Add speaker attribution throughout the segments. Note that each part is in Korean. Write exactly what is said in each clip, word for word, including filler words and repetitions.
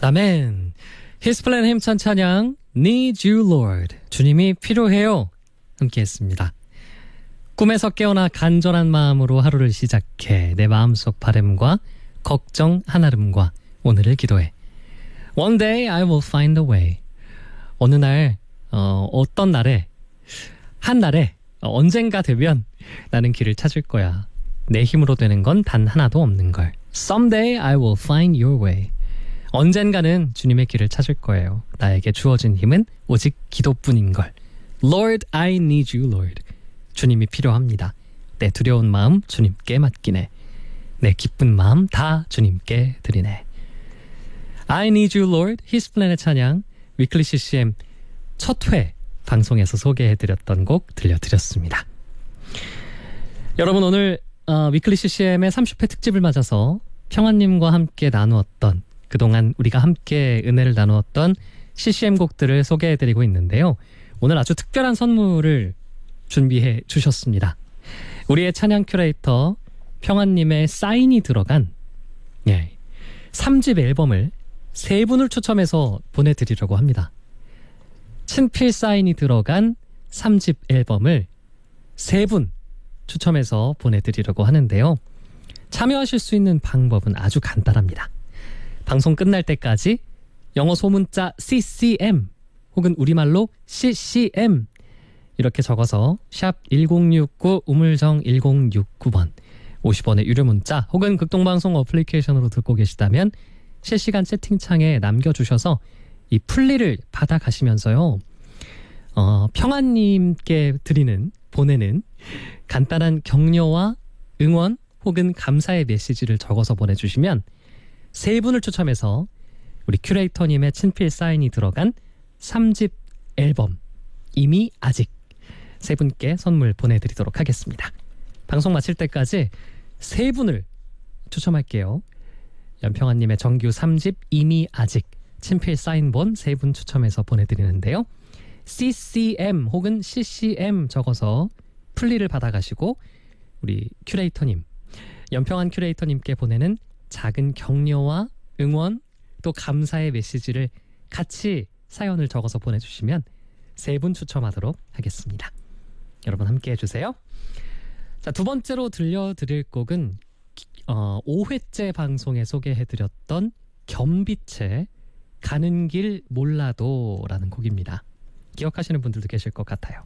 Speaker 1: 아멘. 히스플랜 힘찬 찬양 Need You Lord, 주님이 필요해요, 함께 했습니다. 꿈에서 깨어나 간절한 마음으로 하루를 시작해 내 마음속 바램과 걱정 한아름과 오늘을 기도해. One day I will find a way. 어느 날 어, 어떤 날에 한 날에 어, 언젠가 되면 나는 길을 찾을 거야. 내 힘으로 되는 건 단 하나도 없는 걸. Someday I will find your way. 언젠가는 주님의 길을 찾을 거예요. 나에게 주어진 힘은 오직 기도뿐인 걸. Lord, I need you, Lord. 주님이 필요합니다. 내 두려운 마음 주님께 맡기네. 내 기쁜 마음 다 주님께 드리네. I need you, Lord. 히스플랜의 찬양 위클리 씨씨엠 첫 회 방송에서 소개해드렸던 곡 들려드렸습니다. 여러분, 오늘 어, 위클리 씨씨엠의 삼십 회 특집을 맞아서 평안님과 함께 나누었던, 그동안 우리가 함께 은혜를 나누었던 씨씨엠 곡들을 소개해드리고 있는데요. 오늘 아주 특별한 선물을 준비해 주셨습니다. 우리의 찬양 큐레이터 평안님의 사인이 들어간 예, 삼 집 앨범을 세 분을 추첨해서 보내드리려고 합니다. 친필 사인이 들어간 삼 집 앨범을 세 분 추첨해서 보내드리려고 하는데요. 참여하실 수 있는 방법은 아주 간단합니다. 방송 끝날 때까지 영어 소문자 씨씨엠 혹은 우리말로 씨씨엠 이렇게 적어서 샵 일공육구 우물정 일공육구 번 오십 원의 유료 문자 혹은 극동방송 어플리케이션으로 듣고 계시다면 실시간 채팅창에 남겨주셔서 이 플리를 받아가시면서요. 어, 평안님께 드리는, 보내는 간단한 격려와 응원 혹은 감사의 메시지를 적어서 보내주시면 세 분을 추첨해서 우리 큐레이터님의 친필 사인이 들어간 삼 집 앨범 이미 아직 세 분께 선물 보내드리도록 하겠습니다. 방송 마칠 때까지 세 분을 추첨할게요. 연평아님의 정규 삼 집 이미 아직 친필 사인본 세 분 추첨해서 보내드리는데요. 씨씨엠 혹은 씨씨엠 적어서 플리를 받아가시고 우리 큐레이터님, 연평안 큐레이터님께 보내는 작은 격려와 응원 또 감사의 메시지를 같이 사연을 적어서 보내주시면 세 분 추첨하도록 하겠습니다. 여러분 함께 해주세요. 자, 두 번째로 들려드릴 곡은 어, 오 회째 방송에 소개해드렸던 겸비체 가는 길 몰라도 라는 곡입니다. 기억하시는 분들도 계실 것 같아요.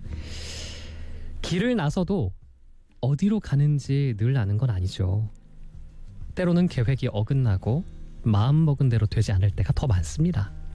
Speaker 1: 길을 나서도 어디로 가는지 늘 아는 건 아니죠. 때로는 계획이 어긋나고 마음먹은 대로 되지 않을 때가 더 많습니다.